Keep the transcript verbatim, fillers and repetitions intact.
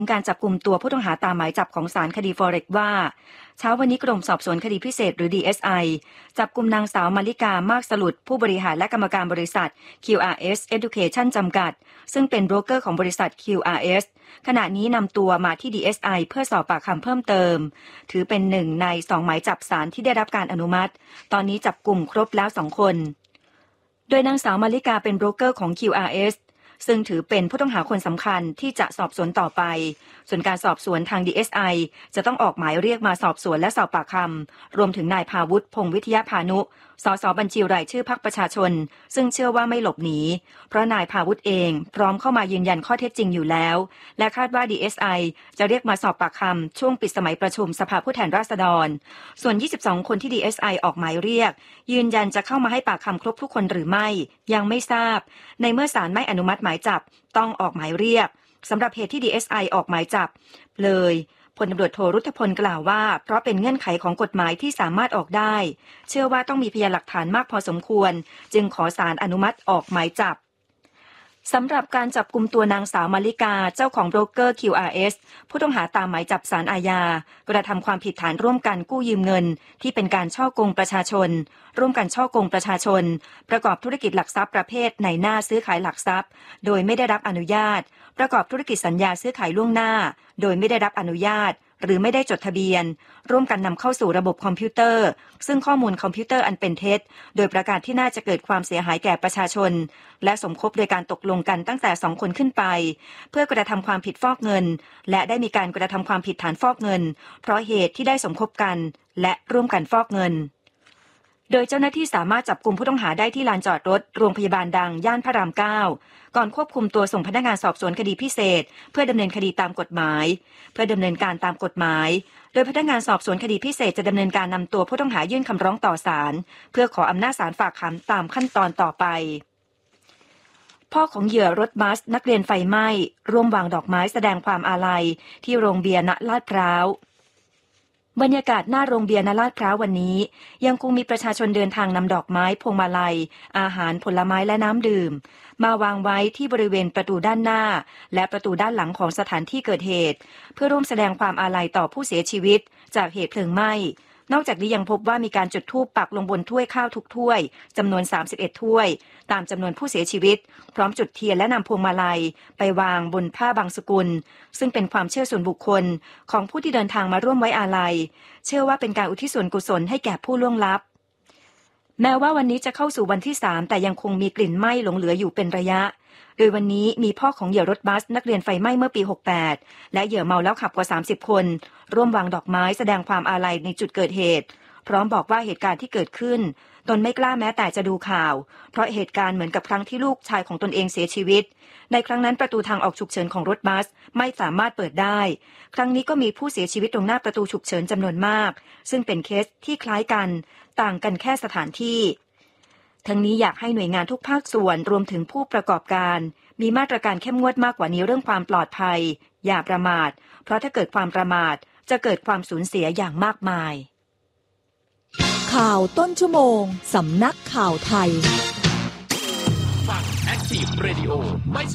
การจับกุมตัวผู้ต้องหาตามหมายจับของศาลคดีฟอเร็กซ์ว่าเช้าวันนี้กรมสอบสวนคดีพิเศษหรือ ดี เอส ไอ จับกุมนางสาวมาริกามากสลุดผู้บริหารและกรรมการบริษัท คิว อาร์ เอส Education จำกัดซึ่งเป็นโบรกเกอร์ของบริษัท คิว อาร์ เอส ขณะนี้นำตัวมาที่ ดี เอส ไอ เพื่อสอบปากคำเพิ่มเติมถือเป็นหนึ่งในสองหมายจับศาลที่ได้รับการอนุมัติตอนนี้จับกุมครบแล้วสองคนโดยนางสาวมาริกาเป็นโบรกเกอร์ของ คิว อาร์ เอสซึ่งถือเป็นผู้ต้องหาคนสำคัญที่จะสอบสวนต่อไปส่วนการสอบสวนทาง ดี เอส ไอ จะต้องออกหมายเรียกมาสอบสวนและสอบปากคำรวมถึงนายภาวุฒิพงษ์วิทยาพานุสสบัญชีรายชื่อพรรคประชาชนซึ่งเชื่อว่าไม่หลบหนีเพราะนายภาวุฒิเองพร้อมเข้ามายืนยันข้อเท็จจริงอยู่แล้วและคาดว่า ดี เอส ไอ จะเรียกมาสอบปากคำช่วงปิดสมัยประชุมสภาผู้แทนราษฎรส่วนยี่สิบสองคนที่ ดี เอส ไอ ออกหมายเรียกยืนยันจะเข้ามาให้ปากคำครบทุกคนหรือไม่ยังไม่ทราบในเมื่อศาลไม่อนุมัติหมายจับต้องออกหมายเรียกสำหรับเหตุที่ ดี เอส ไอ ออกหมายจับเลยพลตำรวจโทรุทธพลกล่าวว่าเพราะเป็นเงื่อนไขของกฎหมายที่สามารถออกได้เชื่อว่าต้องมีพยานหลักฐานมากพอสมควรจึงขอศาลอนุมัติออกหมายจับสำหรับการจับกุมตัวนางสาวมาริกาเจ้าของโบรกเกอร์ คิว อาร์ เอส ผู้ต้องหาตามหมายจับศาลอาญากระทำความผิดฐานร่วมกันกู้ยืมเงินที่เป็นการฉ้อโกงประชาชนร่วมกันฉ้อโกงประชาชนประกอบธุรกิจหลักทรัพย์ประเภทในหน้าซื้อขายหลักทรัพย์โดยไม่ได้รับอนุญาตประกอบธุรกิจสัญญาซื้อขายล่วงหน้าโดยไม่ได้รับอนุญาตหรือไม่ได้จดทะเบียนร่วมกันนำเข้าสู่ระบบคอมพิวเตอร์ซึ่งข้อมูลคอมพิวเตอร์อันเป็นเท็จโดยประการที่น่าจะเกิดความเสียหายแก่ประชาชนและสมคบโดยการตกลงกันตั้งแต่สองคนขึ้นไปเพื่อกระทำความผิดฟอกเงินและได้มีการกระทำความผิดฐานฟอกเงินเพราะเหตุที่ได้สมคบกันและร่วมกันฟอกเงินโดยเจ้าหน้าที่สามารถจับกุมผู้ต้องหาได้ที่ลานจอดรถโรงพยาบาลดังย่านพระรามเก้าก่อนควบคุมตัวส่งพนักงานสอบสวนคดีพิเศษเพื่อดำเนินคดีตามกฎหมายเพื่อดำเนินการตามกฎหมายโดยพนักงานสอบสวนคดีพิเศษจะดำเนินการนำตัวผู้ต้องหายื่นคำร้องต่อศาลเพื่อขออำนาจศาลฝากขังตามขั้นตอนต่อไปพ่อของเหยื่อรถบัสนักเรียนไฟไหม้ร่วมวางดอกไม้แสดงความอาลัยที่โรงเบียร์ณลาดพร้าวบรรยากาศหน้าโรงเบียร์ณลาดพร้าววันนี้ยังคงมีประชาชนเดินทางนำดอกไม้พวงมาลัยอาหารผลไม้และน้ำดื่มมาวางไว้ที่บริเวณประตูด้านหน้าและประตูด้านหลังของสถานที่เกิดเหตุเพื่อร่วมแสดงความอาลัยต่อผู้เสียชีวิตจากเหตุเพลิงไหม้นอกจากนี้ยังพบว่ามีการจุดธูปปักลงบนถ้วยข้าวทุกถ้วยจำนวนสามสิบเอ็ดถ้วยตามจำนวนผู้เสียชีวิตพร้อมจุดเทียนและนำพวงมาลัยไปวางบนผ้าบางสกุลซึ่งเป็นความเชื่อส่วนบุคคลของผู้ที่เดินทางมาร่วมไว้อาลัยเชื่อว่าเป็นการอุทิศส่วนกุศลให้แก่ผู้ล่วงลับแม้ว่าวันนี้จะเข้าสู่วันที่สามแต่ยังคงมีกลิ่นไหม้หลงเหลืออยู่เป็นระยะโดยวันนี้มีพ่อของเหยื่อรถบัสนักเรียนไฟไหม้เมื่อปีหกสิบแปดและเหยื่อเมาแล้วขับกว่าสามสิบคนร่วมวางดอกไม้แสดงความอาลัยในจุดเกิดเหตุพร้อมบอกว่าเหตุการณ์ที่เกิดขึ้นตนไม่กล้าแม้แต่จะดูข่าวเพราะเหตุการณ์เหมือนกับครั้งที่ลูกชายของตนเองเสียชีวิตในครั้งนั้นประตูทางออกฉุกเฉินของรถบัสไม่สามารถเปิดได้ครั้งนี้ก็มีผู้เสียชีวิตตรงหน้าประตูฉุกเฉินจำนวนมากซึ่งเป็นเคสที่คล้ายกันต่างกันแค่สถานที่ทั้งนี้อยากให้หน่วยงานทุกภาคส่วนรวมถึงผู้ประกอบการมีมาตรการเข้มงวดมากกว่านี้เรื่องความปลอดภัยอย่าประมาทเพราะถ้าเกิดความประมาทจะเกิดความสูญเสียอย่างมากมายข่าวต้นชั่วโมงสำนักข่าวไทยฟัง Active Radio ไม่